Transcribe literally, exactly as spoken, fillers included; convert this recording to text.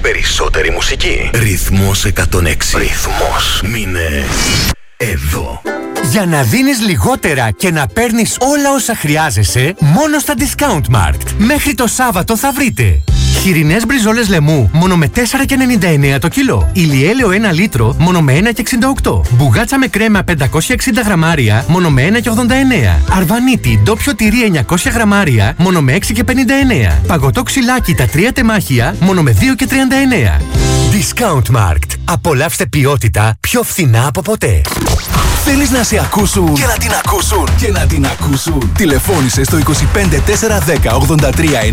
Περισσότερη μουσική. Ρυθμός εκατόν έξι. Ρυθμός. Μείνε εδώ. Για να δίνεις λιγότερα και να παίρνεις όλα όσα χρειάζεσαι, μόνο στα Discount Markt. Μέχρι το Σάββατο θα βρείτε χοιρινές μπριζόλες λαιμού μόνο με τέσσερα και ενενήντα εννέα το κιλό. Ηλιέλαιο ένα λίτρο μόνο με ένα και εξήντα οκτώ. Μπουγάτσα με κρέμα πεντακόσια εξήντα γραμμάρια μόνο με ένα και ογδόντα εννέα. Αρβανίτη ντόπιο τυρί εννιακόσια γραμμάρια μόνο με έξι και πενήντα εννέα. Παγωτό ξυλάκι τα τρία τεμάχια μόνο με δύο και τριάντα εννέα. Discount Markt. Απολαύστε ποιότητα πιο φθηνά από ποτέ. Θέλεις να σε ακούσουν και να την ακούσουν και να την ακούσουν. Τηλεφώνησε στο είκοσι πέντε τετρακόσια δέκα ογδόντα τρία